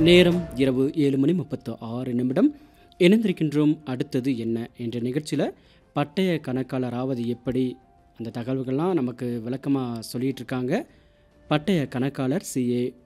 நேரம் இரவு 7:36 இணைந்திருக்கின்றோம். அடுத்தது என்ன என்ற நிகழ்ச்சியில் பட்டய கணக்காளர் ஆவது எப்படி, அந்த தகவல்கள்லாம் நமக்கு விளக்கமாக சொல்லிகிட்டு இருக்காங்க. பட்டய கணக்காளர் CA